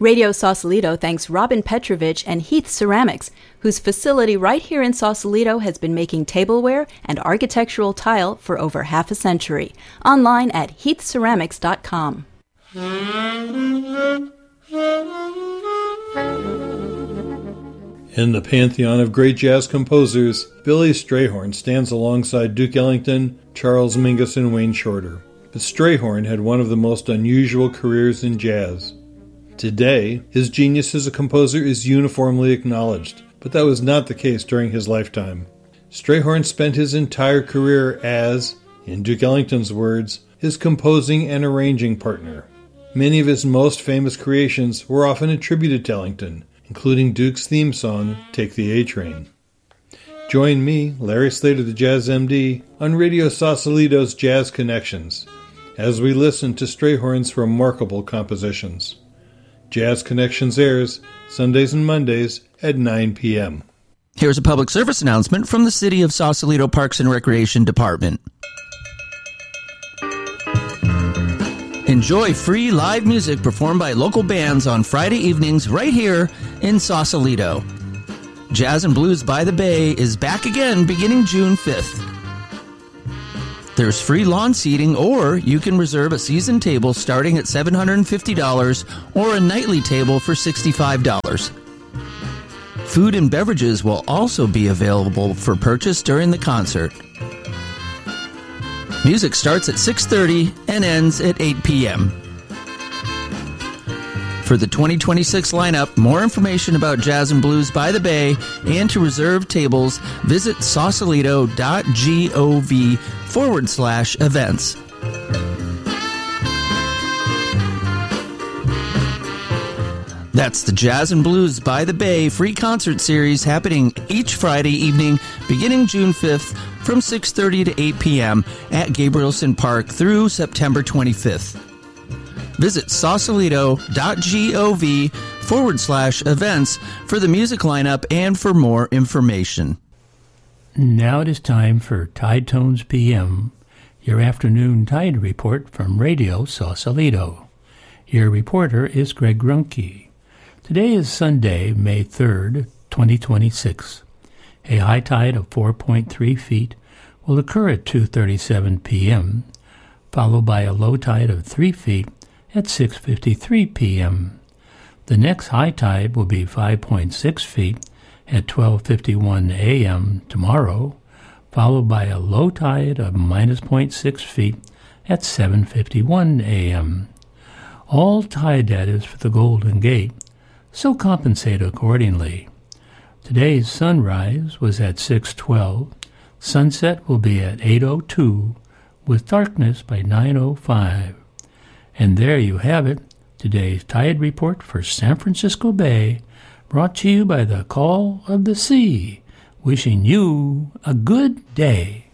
Radio Sausalito thanks Robin Petrovich and Heath Ceramics, whose facility right here in Sausalito has been making tableware and architectural tile for over half a century. Online at heathceramics.com. In the pantheon of great jazz composers, Billy Strayhorn stands alongside Duke Ellington, Charles Mingus, and Wayne Shorter. But Strayhorn had one of the most unusual careers in jazz. Today, his genius as a composer is uniformly acknowledged, but that was not the case during his lifetime. Strayhorn spent his entire career as, in Duke Ellington's words, his composing and arranging partner. Many of his most famous creations were often attributed to Ellington, including Duke's theme song, Take the A-Train. Join me, Larry Slater, the Jazz MD, on Radio Sausalito's Jazz Connections, as we listen to Strayhorn's remarkable compositions. Jazz Connections airs Sundays and Mondays at 9 p.m. Here's a public service announcement from the City of Sausalito Parks and Recreation Department. Enjoy free live music performed by local bands on Friday evenings right here in Sausalito. Jazz and Blues by the Bay is back again beginning June 5th. There's free lawn seating, or you can reserve a season table starting at $750 or a nightly table for $65. Food and beverages will also be available for purchase during the concert. Music starts at 6:30 and ends at 8 p.m. For the 2026 lineup, more information about Jazz and Blues by the Bay and to reserve tables, visit sausalito.gov/events. That's the Jazz and Blues by the Bay free concert series happening each Friday evening beginning June 5th from 6:30 to 8 p.m. at Gabrielson Park through September 25th. Visit sausalito.gov/events for the music lineup and for more information. Now it is time for Tide Tones PM, your afternoon tide report from Radio Sausalito. Your reporter is Greg Grunke. Today is Sunday, May 3rd, 2026. A high tide of 4.3 feet will occur at 2:37 p.m., followed by a low tide of 3 feet at 6:53 p.m. The next high tide will be 5.6 feet at 12:51 a.m. tomorrow, followed by a low tide of minus 0.6 feet at 7:51 a.m. All tide data is for the Golden Gate, so compensate accordingly. Today's sunrise was at 6:12. Sunset will be at 8:02, with darkness by 9:05. And there you have it, today's tide report for San Francisco Bay, brought to you by the Call of the Sea, wishing you a good day.